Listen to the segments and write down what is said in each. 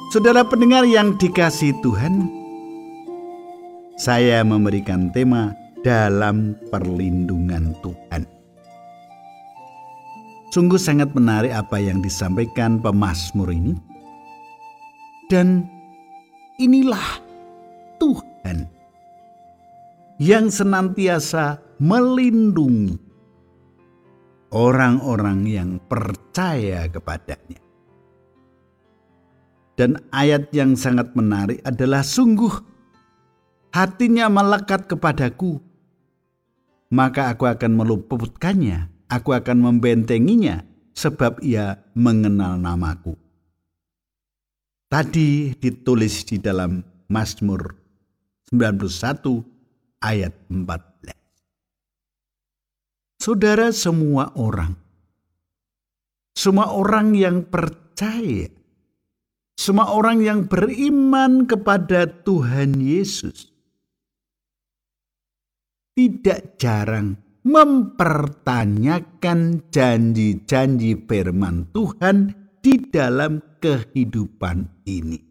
Saudara pendengar yang dikasihi Tuhan, saya memberikan tema dalam perlindungan Tuhan. Sungguh sangat menarik apa yang disampaikan pemazmur ini. Dan inilah Tuhan yang senantiasa melindungi orang-orang yang percaya kepadanya. Dan ayat yang sangat menarik adalah sungguh hatinya melekat kepadaku, maka aku akan meluputkannya, aku akan membentenginya, sebab ia mengenal namaku. Tadi ditulis di dalam Mazmur 91 ayat 14. Saudara, semua orang yang percaya, semua orang yang beriman kepada Tuhan Yesus tidak jarang mempertanyakan janji-janji firman Tuhan di dalam kehidupan ini.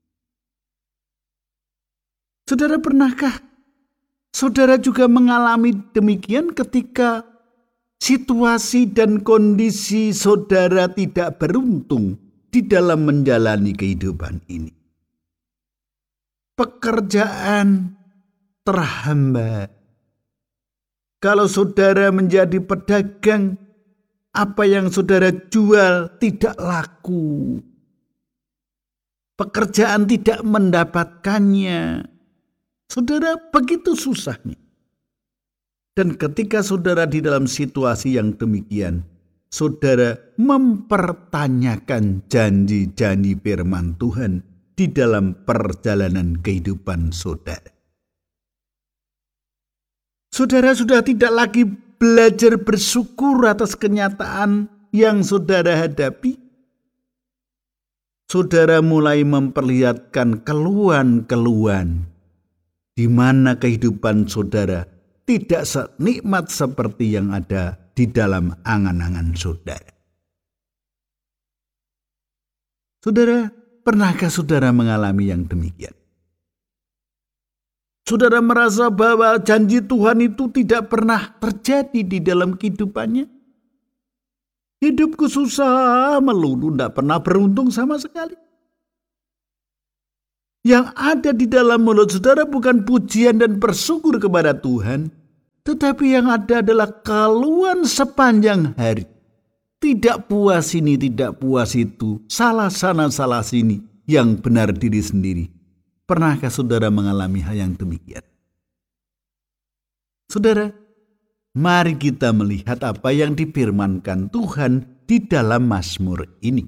Saudara, pernahkah saudara juga mengalami demikian ketika situasi dan kondisi saudara tidak beruntung di dalam menjalani kehidupan ini? Pekerjaan terhambat. Kalau saudara menjadi pedagang, apa yang saudara jual tidak laku. Pekerjaan tidak mendapatkannya. Saudara, begitu susahnya. Dan ketika saudara di dalam situasi yang demikian, saudara mempertanyakan janji-janji firman Tuhan di dalam perjalanan kehidupan saudara. Saudara sudah tidak lagi belajar bersyukur atas kenyataan yang saudara hadapi. Saudara mulai memperlihatkan keluhan-keluhan di mana kehidupan saudara tidak senikmat seperti yang ada di dalam angan-angan saudara. Saudara, pernahkah saudara mengalami yang demikian? Saudara merasa bahwa janji Tuhan itu tidak pernah terjadi di dalam kehidupannya? Hidupku susah melulu, tidak pernah beruntung sama sekali. Yang ada di dalam mulut saudara bukan pujian dan bersyukur kepada Tuhan, tetapi yang ada adalah keluhan sepanjang hari. Tidak puas ini, tidak puas itu, salah sana, salah sini, yang benar diri sendiri. Pernahkah saudara mengalami hal yang demikian? Saudara, mari kita melihat apa yang difirmankan Tuhan di dalam Mazmur ini.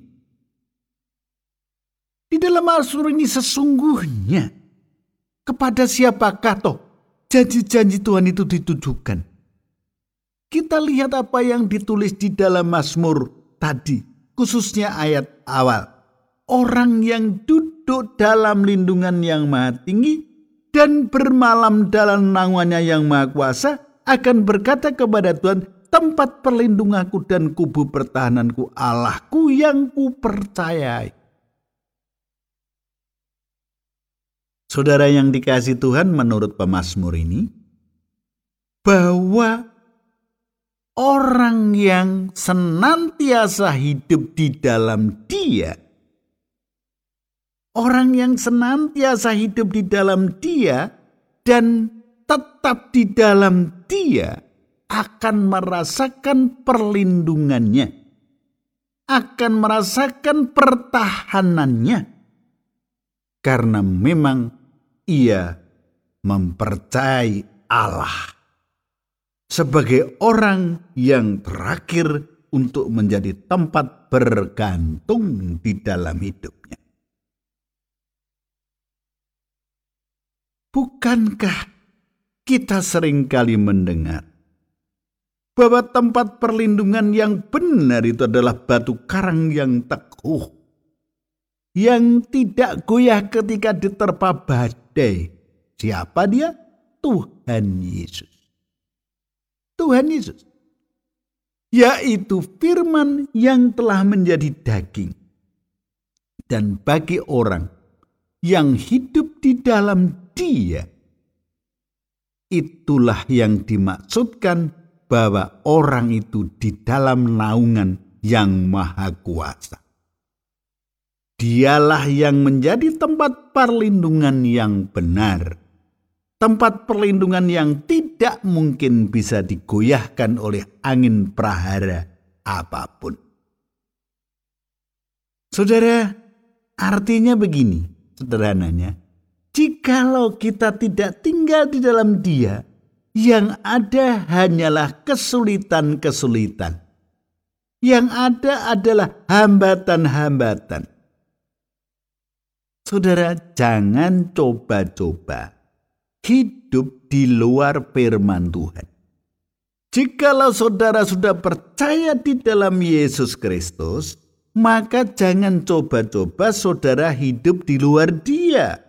Di dalam Mazmur ini sesungguhnya kepada siapakah toh janji-janji Tuhan itu ditujukan? Kita lihat apa yang ditulis di dalam Mazmur tadi, khususnya ayat awal. Orang yang duduk dalam lindungan yang maha tinggi dan bermalam dalam naungannya yang maha kuasa akan berkata kepada Tuhan, tempat perlindunganku dan kubu pertahananku, Allahku yang kupercayai. Saudara yang dikasihi Tuhan, menurut pemazmur ini, bahwa orang yang senantiasa hidup di dalam Dia, orang yang senantiasa hidup di dalam Dia dan tetap di dalam Dia akan merasakan perlindungannya, akan merasakan pertahanannya, karena memang ia mempercayai Allah sebagai orang yang terakhir untuk menjadi tempat bergantung di dalam hidupnya. Bukankah kita seringkali mendengar bahwa tempat perlindungan yang benar itu adalah batu karang yang teguh, yang tidak goyah ketika diterpa badai. Siapa dia? Tuhan Yesus. Tuhan Yesus. Yaitu firman yang telah menjadi daging. Dan bagi orang yang hidup di dalam Dia, itulah yang dimaksudkan bahwa orang itu di dalam naungan yang maha kuasa. Dialah yang menjadi tempat perlindungan yang benar, tempat perlindungan yang tidak mungkin bisa digoyahkan oleh angin prahara apapun. Saudara, artinya begini, sederhananya, jikalau kita tidak tinggal di dalam Dia, yang ada hanyalah kesulitan-kesulitan. Yang ada adalah hambatan-hambatan. Saudara, jangan coba-coba hidup di luar firman Tuhan. Jikalau saudara sudah percaya di dalam Yesus Kristus, maka jangan coba-coba saudara hidup di luar Dia.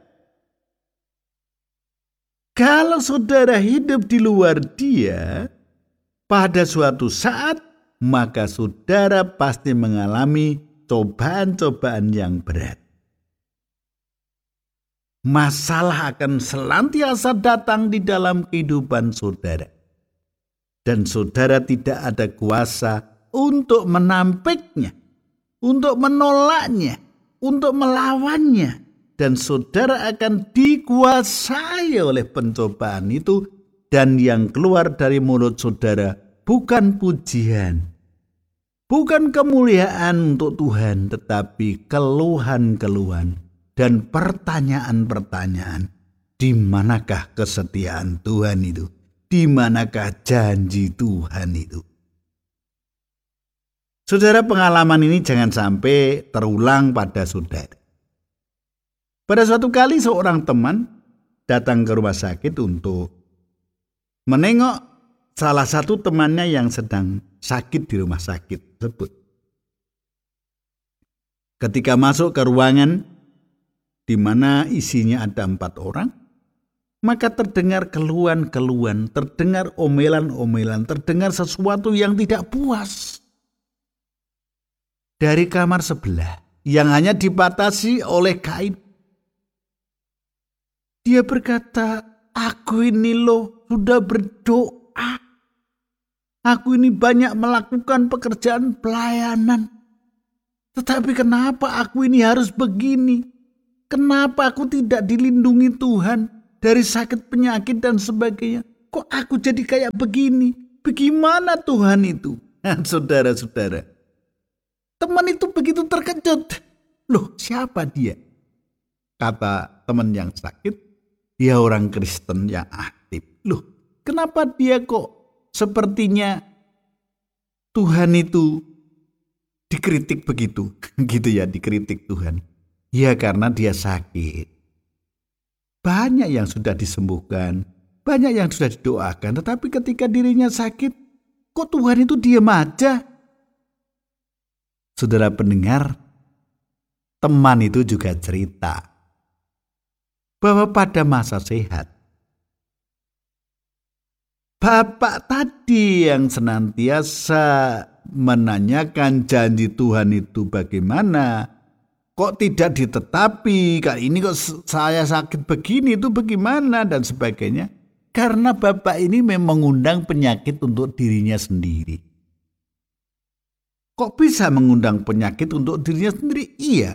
Kalau saudara hidup di luar Dia, pada suatu saat, maka saudara pasti mengalami cobaan-cobaan yang berat. Masalah akan senantiasa datang di dalam kehidupan saudara. Dan saudara tidak ada kuasa untuk menampiknya, untuk menolaknya, untuk melawannya. Dan saudara akan dikuasai oleh pencobaan itu. Dan yang keluar dari mulut saudara bukan pujian, bukan kemuliaan untuk Tuhan, tetapi keluhan-keluhan dan pertanyaan-pertanyaan. Di manakah kesetiaan Tuhan itu? Di manakah janji Tuhan itu? Saudara, pengalaman ini jangan sampai terulang pada saudara. Pada suatu kali seorang teman datang ke rumah sakit untuk menengok salah satu temannya yang sedang sakit di rumah sakit tersebut. Ketika masuk ke ruangan di mana isinya ada 4 orang, maka terdengar keluhan-keluhan, terdengar omelan-omelan, terdengar sesuatu yang tidak puas. Dari kamar sebelah yang hanya dibatasi oleh kain. Dia berkata, aku ini loh sudah berdoa. Aku ini banyak melakukan pekerjaan pelayanan. Tetapi kenapa aku ini harus begini? Kenapa aku tidak dilindungi Tuhan dari sakit penyakit dan sebagainya? Kok aku jadi kayak begini? Bagaimana Tuhan itu? Saudara-saudara, teman itu begitu terkejut. Loh, siapa dia? Kata teman yang sakit, dia orang Kristen yang aktif. Loh, kenapa dia kok sepertinya Tuhan itu dikritik begitu? Gitu ya, dikritik Tuhan. Ya karena dia sakit. Banyak yang sudah disembuhkan, banyak yang sudah didoakan, tetapi ketika dirinya sakit, kok Tuhan itu diam aja? Saudara pendengar, teman itu juga cerita bahwa pada masa sehat, bapak tadi yang senantiasa menanyakan janji Tuhan itu bagaimana, kok tidak ditetapi, kali ini kok saya sakit begini, itu bagaimana, dan sebagainya. Karena bapak ini memang mengundang penyakit untuk dirinya sendiri. Kok bisa mengundang penyakit untuk dirinya sendiri? Iya.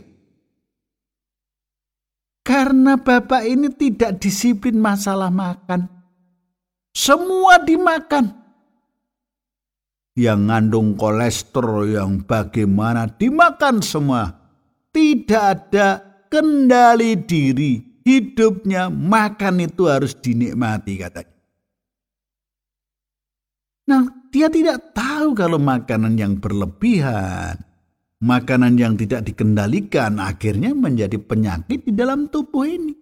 Karena bapak ini tidak disiplin masalah makan. Semua dimakan. Yang ngandung kolesterol yang bagaimana dimakan semua. Tidak ada kendali diri. Hidupnya makan itu harus dinikmati katanya. Nah, dia tidak tahu kalau makanan yang berlebihan, makanan yang tidak dikendalikan akhirnya menjadi penyakit di dalam tubuh ini.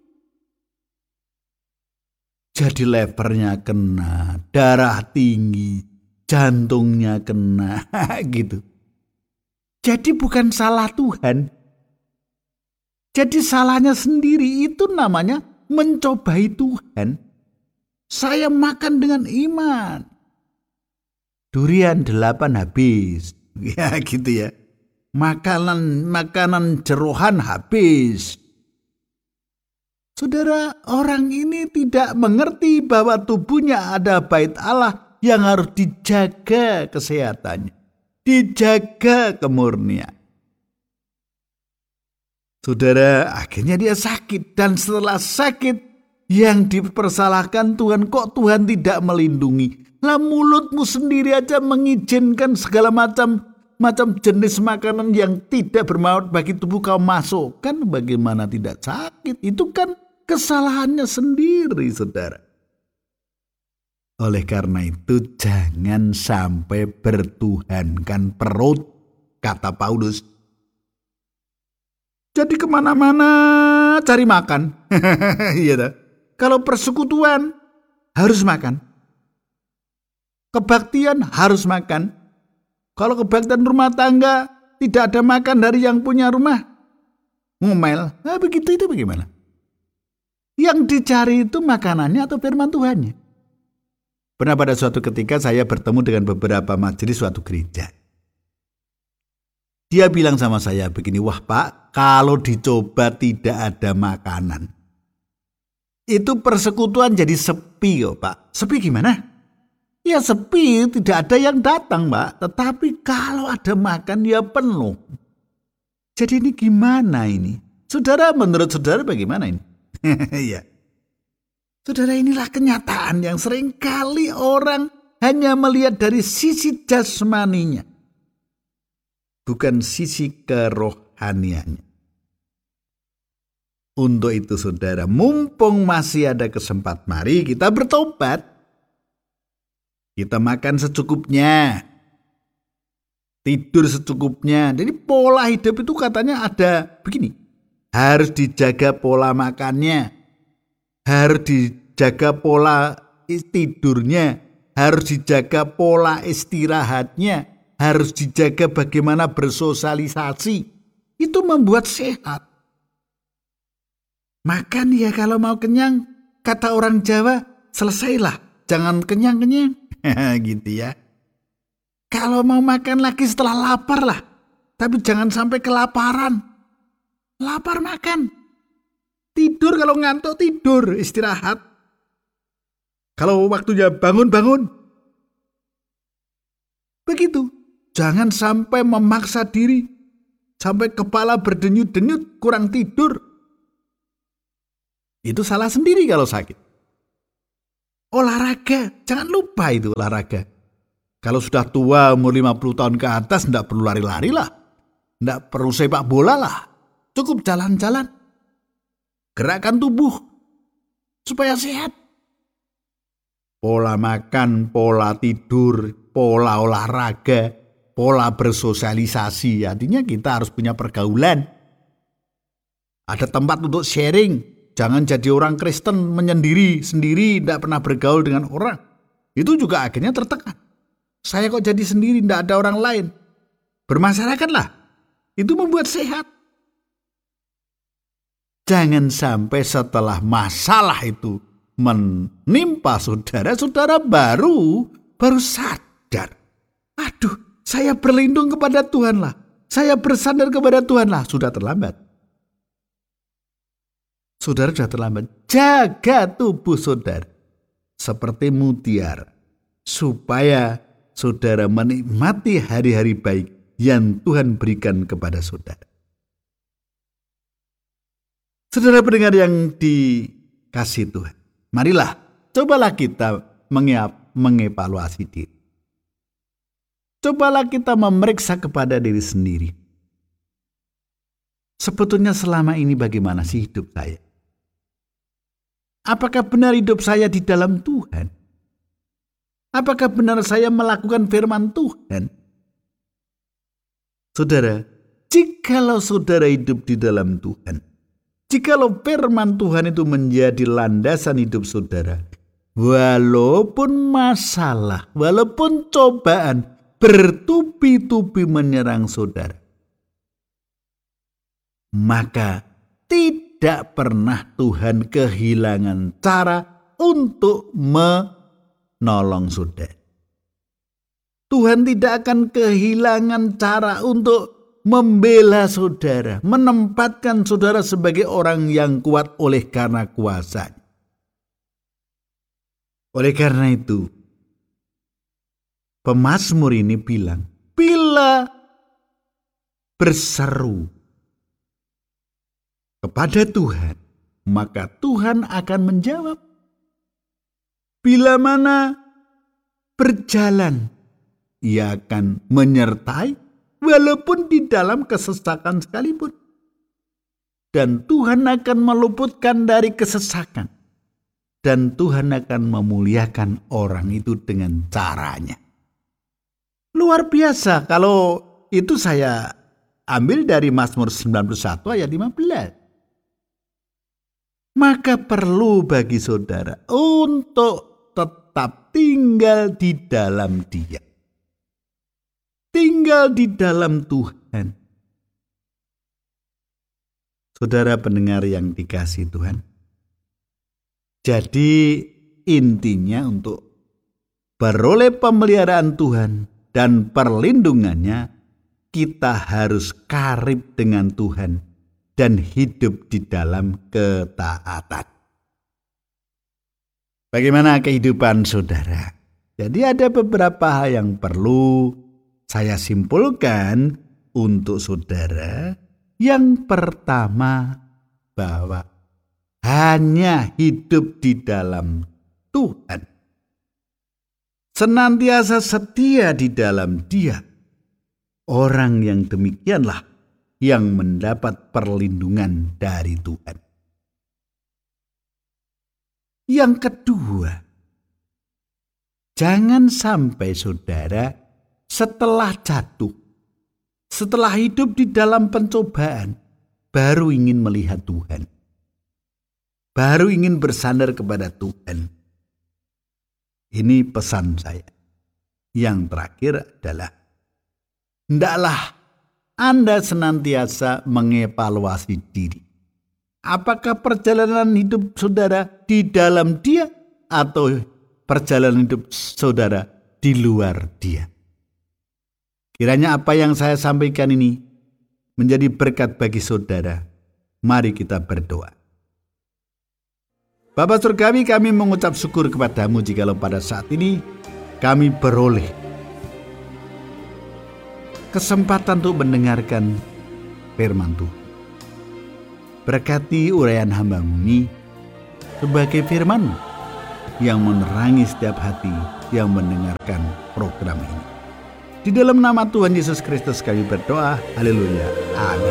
Jadi levernya kena, darah tinggi, jantungnya kena, gitu. Jadi bukan salah Tuhan. Jadi salahnya sendiri, itu namanya mencobai Tuhan. Saya makan dengan iman. Durian 8 habis. Ya gitu ya. makanan jerohan habis. Saudara, orang ini tidak mengerti bahwa tubuhnya ada bait Allah yang harus dijaga kesehatannya, dijaga kemurnian. Saudara, akhirnya dia sakit, dan setelah sakit yang dipersalahkan Tuhan, kok Tuhan tidak melindungi? Lah mulutmu sendiri aja mengizinkan segala macam jenis makanan yang tidak bermanfaat bagi tubuh kau masukkan, bagaimana tidak sakit? Itu kan kesalahannya sendiri, saudara. Oleh karena itu jangan sampai bertuhankan perut, kata Paulus. Jadi kemana-mana cari makan. Iya, kalau persekutuan harus makan. Kebaktian harus makan. Kalau kebaktian rumah tangga tidak ada makan dari yang punya rumah, ngomel. Nah, begitu itu bagaimana? Yang dicari itu makanannya atau firman Tuhannya? Pernah pada suatu ketika saya bertemu dengan beberapa majelis suatu gereja. Dia bilang sama saya begini, wah Pak, kalau dicoba tidak ada makanan, itu persekutuan jadi sepi kok Pak. Sepi gimana? Ya sepi, tidak ada yang datang Pak. Tetapi kalau ada makan ya penuh. Jadi ini gimana ini? Saudara, menurut saudara bagaimana ini? Ya. Saudara, inilah kenyataan yang seringkali orang hanya melihat dari sisi jasmaninya, bukan sisi kerohaniannya. Untuk itu saudara, mumpung masih ada kesempatan, mari kita bertobat. Kita makan secukupnya, tidur secukupnya. Jadi pola hidup itu katanya ada begini. Harus dijaga pola makannya, harus dijaga pola tidurnya, harus dijaga pola istirahatnya, harus dijaga bagaimana bersosialisasi. Itu membuat sehat. Makan ya kalau mau kenyang, kata orang Jawa, selesailah, jangan kenyang-kenyang. Gitu ya. Kalau mau makan lagi setelah lapar lah, tapi jangan sampai kelaparan. Lapar makan. Tidur kalau ngantuk tidur, istirahat. Kalau waktunya bangun. Begitu. Jangan sampai memaksa diri sampai kepala berdenyut-denyut, kurang tidur. Itu salah sendiri kalau sakit. Olahraga, jangan lupa itu olahraga. Kalau sudah tua umur 50 tahun ke atas, tidak perlu lari-lari lah. Tidak perlu sepak bola lah. Cukup jalan-jalan. Gerakkan tubuh supaya sehat. Pola makan, pola tidur, pola olahraga, pola bersosialisasi. Artinya kita harus punya pergaulan. Ada tempat untuk sharing. Jangan jadi orang Kristen menyendiri sendiri, tidak pernah bergaul dengan orang. Itu juga akhirnya tertekan. Saya kok jadi sendiri, tidak ada orang lain. Bermasyarakatlah. Itu membuat sehat. Jangan sampai setelah masalah itu menimpa saudara baru sadar. Aduh, saya berlindung kepada Tuhan lah. Saya bersandar kepada Tuhan lah. Sudah terlambat. Saudara sudah terlambat. Jaga tubuh saudara seperti mutiara, supaya saudara menikmati hari-hari baik yang Tuhan berikan kepada saudara. Saudara pendengar yang dikasihi Tuhan, marilah cobalah kita mengevaluasi diri. Cobalah kita memeriksa kepada diri sendiri. Sebetulnya selama ini bagaimana sih hidup saya? Apakah benar hidup saya di dalam Tuhan? Apakah benar saya melakukan firman Tuhan? Saudara, jikalau saudara hidup di dalam Tuhan, jikalau firman Tuhan itu menjadi landasan hidup saudara, walaupun masalah, walaupun cobaan bertubi-tubi menyerang saudara, maka tidak pernah Tuhan kehilangan cara untuk menolong saudara. Tuhan tidak akan kehilangan cara untuk membela saudara, menempatkan saudara sebagai orang yang kuat oleh karena kuasanya. Oleh karena itu, pemazmur ini bilang, bila berseru kepada Tuhan, maka Tuhan akan menjawab. Bila mana berjalan, Ia akan menyertai walaupun di dalam kesesakan sekalipun. Dan Tuhan akan meluputkan dari kesesakan. Dan Tuhan akan memuliakan orang itu dengan caranya. Luar biasa, kalau itu saya ambil dari Mazmur 91 ayat 15. Maka perlu bagi saudara untuk tetap tinggal di dalam Dia. Tinggal di dalam Tuhan. Saudara pendengar yang dikasihi Tuhan. Jadi intinya untuk beroleh pemeliharaan Tuhan dan perlindungannya, kita harus karib dengan Tuhan dan hidup di dalam ketaatan. Bagaimana kehidupan saudara? Jadi ada beberapa hal yang perlu saya simpulkan untuk saudara. Yang pertama, bahwa hanya hidup di dalam Tuhan, senantiasa setia di dalam Dia. Orang yang demikianlah yang mendapat perlindungan dari Tuhan. Yang kedua, jangan sampai saudara setelah jatuh, setelah hidup di dalam pencobaan, baru ingin melihat Tuhan. Baru ingin bersandar kepada Tuhan. Ini pesan saya. Yang terakhir adalah, hendaklah Anda senantiasa mengevaluasi diri. Apakah perjalanan hidup saudara di dalam Dia atau perjalanan hidup saudara di luar Dia? Kiranya apa yang saya sampaikan ini menjadi berkat bagi saudara. Mari kita berdoa. Bapa Surgawi, kami mengucap syukur kepadamu jikalau pada saat ini kami beroleh kesempatan untuk mendengarkan firman Tuhan. Berkati uraian hamba-Mu ini sebagai firman yang menerangi setiap hati yang mendengarkan program ini. Di dalam nama Tuhan Yesus Kristus kami berdoa. Haleluya. Amin.